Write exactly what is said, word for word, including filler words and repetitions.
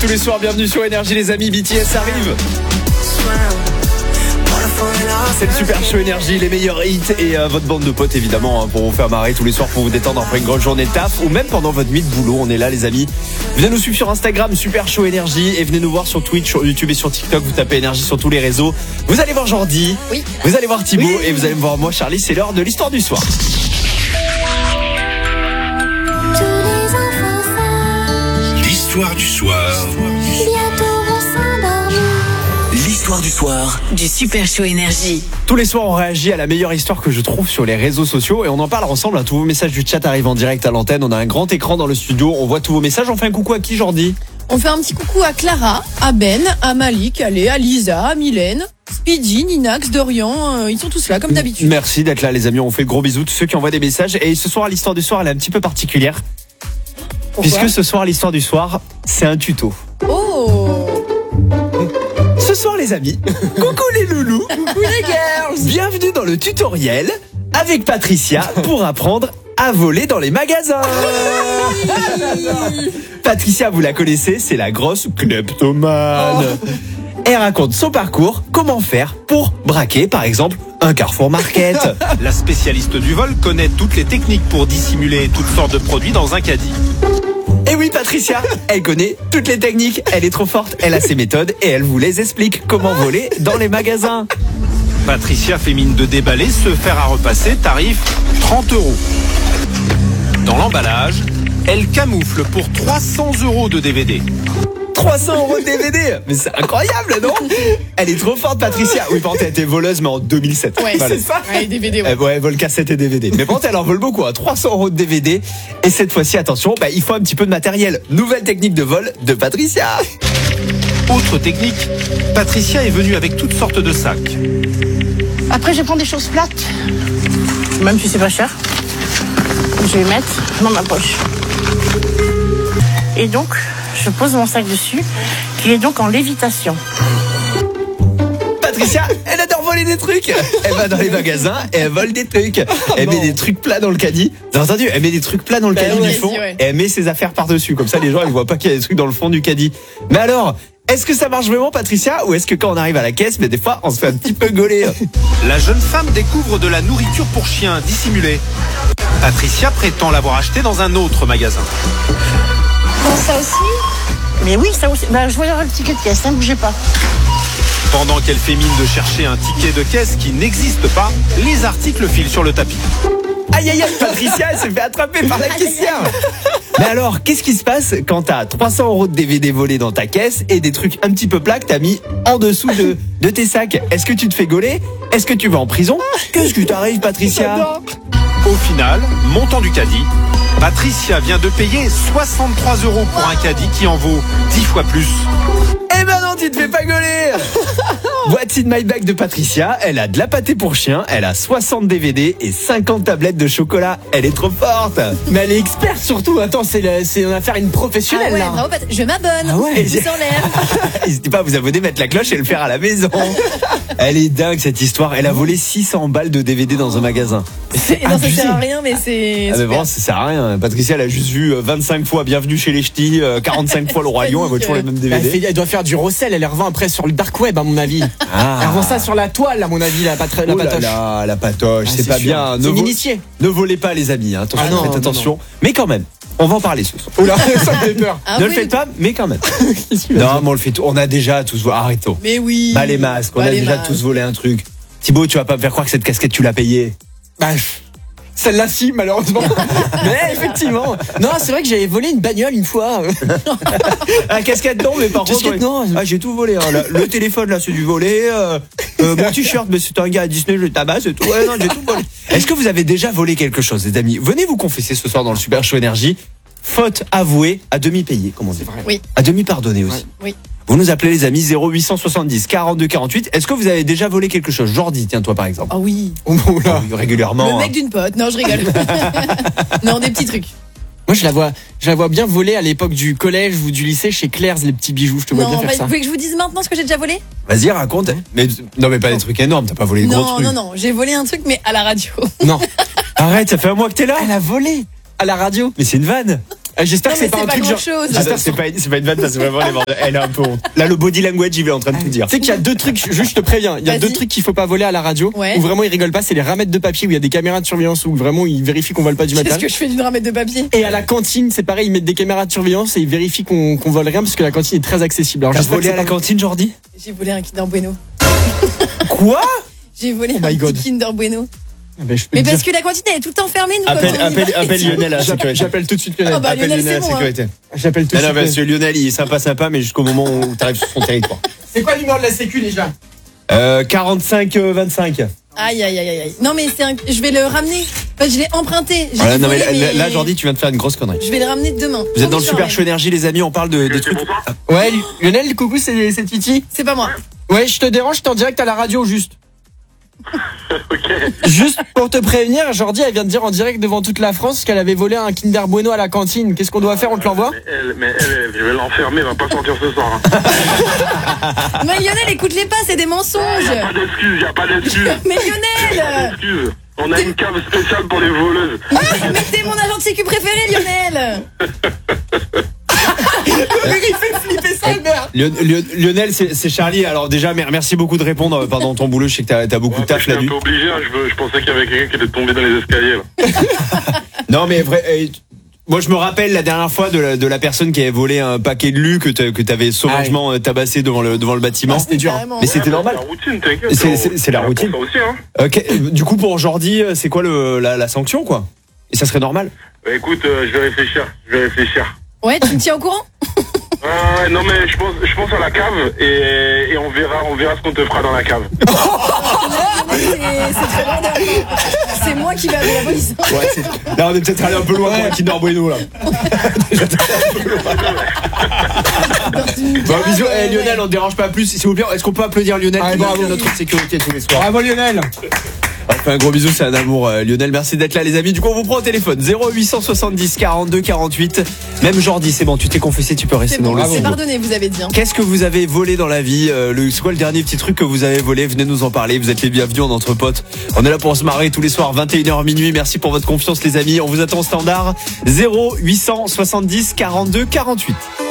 tous les soirs, bienvenue sur Énergie les amis, B T S arrive. C'est le super show Énergie, les meilleurs hits et euh, votre bande de potes évidemment hein, pour vous faire marrer tous les soirs, pour vous détendre après une grosse journée de taf ou même pendant votre nuit de boulot. On est là les amis. Venez nous suivre sur Instagram, super show Énergie, et venez nous voir sur Twitch, sur YouTube et sur TikTok. Vous tapez Énergie sur tous les réseaux. Vous allez voir Jordi, oui. Vous allez voir Thibaut oui. Et vous allez me voir moi Charlie. C'est l'heure de l'histoire du soir. L'histoire du soir. L'histoire du soir du super show Énergie. Tous les soirs on réagit à la meilleure histoire que je trouve sur les réseaux sociaux et on en parle ensemble. Tous vos messages du chat arrivent en direct à l'antenne. On a un grand écran dans le studio, on voit tous vos messages. On fait un coucou à qui, Jordi? On fait un petit coucou à Clara, à Ben, à Malik, allez, à Lisa, à Mylène, Speedy, Ninax, Dorian, euh, ils sont tous là comme d'habitude. Merci d'être là les amis, on fait le gros bisou tous ceux qui envoient des messages. Et ce soir l'histoire du soir elle est un petit peu particulière. Pourquoi? Puisque ce soir l'histoire du soir c'est un tuto. Oh. Ce soir les amis, coucou les loulous, coucou les girls, bienvenue dans le tutoriel avec Patricia pour apprendre à voler dans les magasins. Patricia, vous la connaissez, c'est la grosse kleptomane. Oh. Elle raconte son parcours, comment faire pour braquer par exemple un Carrefour Market. La spécialiste du vol connaît toutes les techniques pour dissimuler toutes sortes de produits dans un caddie. Et oui Patricia, elle connaît toutes les techniques, elle est trop forte, elle a ses méthodes et elle vous les explique comment voler dans les magasins. Patricia fait mine de déballer ce fer à repasser, tarif trente euros. Dans l'emballage, elle camoufle pour trois cents euros de D V D. trois cents euros de D V D. Mais c'est incroyable, non? Elle est trop forte, Patricia. Oui, par contre, elle était voleuse, mais en deux mille sept. Ouais, voilà. C'est ça. Ouais, D V D, ouais. Elle, ouais, elle vole cassette et D V D. Mais par contre, elle en vole beaucoup, hein. trois cents euros de D V D. Et cette fois-ci, attention, bah, il faut un petit peu de matériel. Nouvelle technique de vol de Patricia. Autre technique, Patricia est venue avec toutes sortes de sacs. Après, je prends des choses plates, même si c'est pas cher. Je vais mettre dans ma poche. Et donc, je pose mon sac dessus, qui est donc en lévitation. Patricia, elle adore voler des trucs. Elle va dans les magasins et elle vole des trucs. Elle met des trucs plats dans le caddie. Vous avez entendu? Elle met des trucs plats dans le caddie du fond et elle met ses affaires par-dessus. Comme ça, les gens ils voient pas qu'il y a des trucs dans le fond du caddie. Mais alors, est-ce que ça marche vraiment, Patricia? Ou est-ce que quand on arrive à la caisse, mais des fois, on se fait un petit peu gauler? La jeune femme découvre de la nourriture pour chiens dissimulée. Patricia prétend l'avoir acheté dans un autre magasin. Bon, ça aussi? Mais oui, ça aussi. Bah, je vois le ticket de caisse, ne hein, bougez pas. Pendant qu'elle fait mine de chercher un ticket de caisse qui n'existe pas, les articles filent sur le tapis. Aïe aïe aïe, Patricia, elle s'est fait attraper par la caissière. Mais alors, qu'est-ce qui se passe quand t'as trois cents euros de D V D volés dans ta caisse et des trucs un petit peu plats que t'as mis en dessous de, de tes sacs? Est-ce que tu te fais gauler? Est-ce que tu vas en prison? Qu'est-ce qui t'arrive, Patricia? Au final, montant du caddie, Patricia vient de payer soixante-trois euros pour un caddie qui en vaut dix fois plus. Eh ben non, tu te fais pas gauler. What's in my bag de Patricia, elle a de la pâtée pour chien, elle a soixante D V D et cinquante tablettes de chocolat. Elle est trop forte. Mais elle est experte surtout. Attends, c'est, le, c'est une affaire une professionnelle. Ah ouais, là. bravo, Pat- je m'abonne. Ah ouais. Je en l'air. N'hésitez pas à vous abonner, mettre la cloche et le faire à la maison. Elle est dingue cette histoire. Elle a volé six cents balles de D V D dans un magasin. C'est non, ça sert à rien, mais c'est. Ah mais vraiment, ça sert à rien. Patricia, elle a juste vu vingt-cinq fois Bienvenue chez les Ch'tis, quarante-cinq fois Le Roi Lion, elle voit toujours les mêmes D V D. Elle, fait, elle doit faire du recel, elle les revend après sur le dark web à mon avis. Ah. Elle revend ça sur la toile à mon avis, la, patra- la oh là patoche. là, la patoche, Ah, c'est, c'est pas sûr. bien. C'est Ne, vo- initié. ne volez pas les amis, hein. Attention, Ah non, faites non, attention. non. Mais quand même, on va en parler ce soir. Oh là, ça me fait peur. Ah ne oui. le faites pas, mais quand même. Non, mais on le fait tout. On a déjà tous volé. Arrêtons. Mais oui. Bah les masques, on Bah, a les déjà masques. tous volé un truc. Thibaut, tu vas pas me faire croire que cette casquette tu l'as payée. Bah, celle-là si, malheureusement. Mais effectivement. Non, c'est vrai que j'avais volé une bagnole une fois. La casquette non, mais par Casquette, contre, non. ah, j'ai tout volé. Hein. Le, le téléphone là, c'est du volé. Euh, euh, mon t-shirt, mais c'est un gars à Disney, je le tabasse et tout. Ouais, non, j'ai tout volé. Est-ce que vous avez déjà volé quelque chose, les amis? Venez vous confesser ce soir dans le Super Show Énergie. Faute avouée, à demi payée, comme on dit. Oui. À demi pardonnée aussi. Oui. Vous nous appelez les amis zéro huit cent soixante-dix quarante-deux quarante-huit. Est-ce que vous avez déjà volé quelque chose? Jordi, tiens toi par exemple. Ah oui. Oh là. Oui, régulièrement. Le mec hein. d'une pote. Non, je rigole. Non, des petits trucs. Moi, je la vois, je la vois bien voler à l'époque du collège ou du lycée chez Claire's, les petits bijoux. Je te vois Non, bien bah, faire vous ça. voulez que je vous dise maintenant ce que j'ai déjà volé? Vas-y, raconte. Mais non, mais pas des trucs énormes. T'as pas volé des gros Non, trucs. non, non. J'ai volé un truc, mais à la radio. Non. Arrête, ça fait un mois que t'es là. Elle a volé à la radio. Mais c'est une vanne. Ah, J'espère Non, que c'est mais pas c'est un pas truc genre. grand-chose. Ah, c'est pas, c'est pas une vanne parce que vraiment, elle est morte. Elle a un peu honte. Là, le body language, il est en train de tout dire. Tu sais qu'il y a deux trucs, juste je te préviens, il y a Vas-y. deux trucs qu'il faut pas voler à la radio, Ouais. où vraiment ils rigolent pas, c'est les ramettes de papier où il y a des caméras de surveillance où vraiment ils vérifient qu'on vole pas du Qu'est-ce matin. que je fais d'une ramette de papier? Et à la cantine, c'est pareil, ils mettent des caméras de surveillance et ils vérifient qu'on qu'on vole rien parce que la cantine est très accessible. Alors T'as j'espère que volé c'est à la pas- cantine, Jordi? J'ai volé un Kinder Bueno. Quoi? J'ai volé Oh un my petit God. Kinder Bueno. Ah ben, je peux Mais te parce dire- que la cantine elle est tout le temps fermée, nous. Appelle, quand on y appelle, va. appelle Lionel à la J'appelle sécurité. j'appelle tout de suite Lionel. Ah bah, Appelle Lionel, Lionel à la c'est bon, hein. sécurité. J'appelle tout de Non, non, suite. parce que Lionel, il est sympa, sympa, mais jusqu'au moment où t'arrives sur son territoire. C'est quoi le numéro de la sécu déjà? Euh, quarante-cinq vingt-cinq. Aïe aïe aïe aïe. Non mais c'est un... je vais le ramener. Enfin, je l'ai emprunté. J'ai Voilà, dit non, mais voler, là, mais là, Jordi, tu viens de faire une grosse connerie. je vais le ramener demain. Vous êtes dans le Promis, Super je Show Énergie, les amis, on parle de, des C'est trucs. pour toi Ouais, Lionel, coucou, c'est c'est Titi. C'est pas moi. Ouais, je te dérange, je t'en direct à la radio juste. Ok. Juste pour te prévenir, Jordi, elle vient de dire en direct devant toute la France qu'elle avait volé un Kinder Bueno à la cantine. Qu'est-ce qu'on doit faire? On te l'envoie? Mais elle, mais elle, je vais l'enfermer, elle va pas sortir ce soir. Hein. Mais Lionel, écoute-les pas, c'est des mensonges. Y a pas d'excuses, y a pas d'excuses. Mais Y a pas Lionel, d'excuses. On a une cave spéciale pour les voleuses. ah, mais t'es mon agent de sécu préféré, Lionel. Lion- Lion- Lionel, c'est c'est Charlie. Alors déjà, mer- merci beaucoup de répondre pendant ton boulot. Je sais que t'as as beaucoup de taf J'étais la un nuit. peu obligé, hein, je, veux- je pensais qu'il y avait quelqu'un qui était tombé dans les escaliers. Là. Non, mais vrai. eh, Moi, je me rappelle la dernière fois de la, de la personne qui avait volé un paquet de lu que t'a- que t'avais sauvagement euh, tabassé devant le devant le bâtiment. Ah, c'était dur. Carrément. Mais c'était Ouais, normal. C'est la routine, t'inquiète. C'est- on- c'est- c'est la on routine. apprend Ça aussi, hein. Ok. euh, Du coup, pour Jordi, euh, c'est quoi le, la, la sanction, quoi? Et ça serait normal? Bah, écoute, euh, je vais réfléchir. Je vais réfléchir. Ouais, tu me tiens au courant? Euh, non mais je pense, je pense à la cave et, et on verra, on verra ce qu'on te fera dans la cave. C'est c'est très loin derrière. C'est moi qui vais aller à la police. Ouais, c'est- là, on est peut-être allé un peu loin pour un Kinder Bueno, là. Bon, bisous. Eh, Lionel, on ne dérange pas plus. S'il vous plaît, est-ce qu'on peut applaudir Lionel Ah, qui bravo. maintient notre sécurité tous les soirs? Bravo Lionel. On fait un gros bisou, c'est un amour. euh, Lionel, merci d'être là, les amis. Du coup, on vous prend au téléphone. zéro huit cent soixante-dix quarante-deux quarante-huit. Même Jordi, c'est bon, tu t'es confessé, tu peux rester C'est dans bon, le c'est studio. pardonné, vous avez dit. hein. Qu'est-ce que vous avez volé dans la vie? euh, le, C'est quoi le dernier petit truc que vous avez volé? Venez nous en parler. Vous êtes les bienvenus, on est entre potes. On est là pour se marrer tous les soirs, vingt et une heures minuit. Merci pour votre confiance, les amis. On vous attend au standard. zéro huit cent soixante-dix quarante-deux quarante-huit.